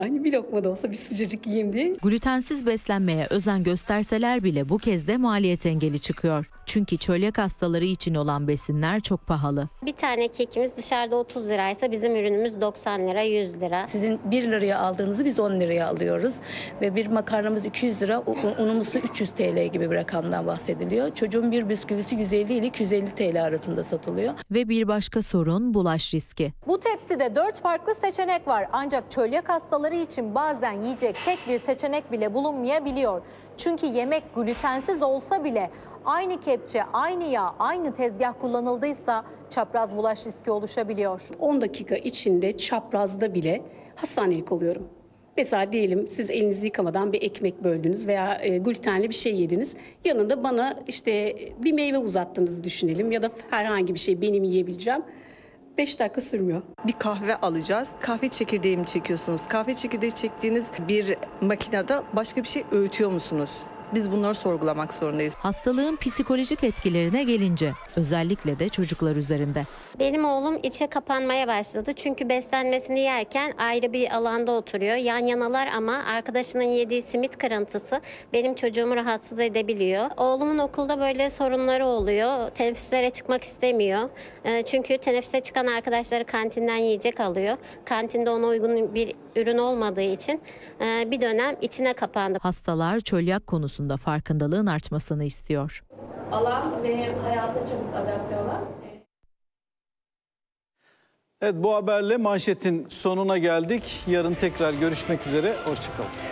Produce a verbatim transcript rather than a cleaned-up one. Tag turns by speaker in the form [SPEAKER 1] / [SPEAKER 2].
[SPEAKER 1] Hani bir lokma da olsa bir sıcacık yiyeyim diye.
[SPEAKER 2] Glutensiz beslenmeye özen gösterseler bile bu kez de maliyet engeli çıkıyor. Çünkü çölyak hastaları için olan besinler çok pahalı.
[SPEAKER 3] Bir tane kekimiz dışarıda otuz liraysa bizim ürünümüz doksan lira, yüz lira.
[SPEAKER 4] Sizin bir liraya aldığınızı biz on liraya alıyoruz. Ve bir makarnamız iki yüz lira, unumuz üç yüz TL gibi bir rakamdan bahsediliyor. Çocuğun bir bisküvisi yüz elli ile iki yüz elli TL arasında satılıyor.
[SPEAKER 2] Ve bir başka sorun bulaş riski.
[SPEAKER 5] Bu tepside dört farklı seçenek var. Ancak çölyak hastaları için bazen yiyecek tek bir seçenek bile bulunmayabiliyor. Çünkü yemek glutensiz olsa bile aynı kepçe, aynı yağ, aynı tezgah kullanıldıysa çapraz bulaş riski oluşabiliyor.
[SPEAKER 1] on dakika içinde çaprazda bile hastanelik oluyorum. Mesela diyelim siz elinizi yıkamadan bir ekmek böldünüz veya e, glutenli bir şey yediniz. Yanında bana işte bir meyve uzattığınızı düşünelim ya da herhangi bir şey benim yiyebileceğim. beş dakika sürmüyor.
[SPEAKER 6] Bir kahve alacağız. Kahve çekirdeği mi çekiyorsunuz? Kahve çekirdeği çektiğiniz bir makinede başka bir şey öğütüyor musunuz? Biz bunları sorgulamak zorundayız.
[SPEAKER 2] Hastalığın psikolojik etkilerine gelince özellikle de çocuklar üzerinde.
[SPEAKER 3] Benim oğlum içe kapanmaya başladı. Çünkü beslenmesini yerken ayrı bir alanda oturuyor. Yan yanalar ama arkadaşının yediği simit kırıntısı benim çocuğumu rahatsız edebiliyor. Oğlumun okulda böyle sorunları oluyor. Teneffüslere çıkmak istemiyor. Çünkü teneffüse çıkan arkadaşları kantinden yiyecek alıyor. Kantinde ona uygun bir ürün olmadığı için bir dönem içine kapandı.
[SPEAKER 2] Hastalar çölyak konusunda farkındalığın artmasını istiyor.
[SPEAKER 7] Alan ve hayata çabuk adapte olan.
[SPEAKER 8] Evet, bu haberle manşetin sonuna geldik. Yarın tekrar görüşmek üzere. Hoşça kalın.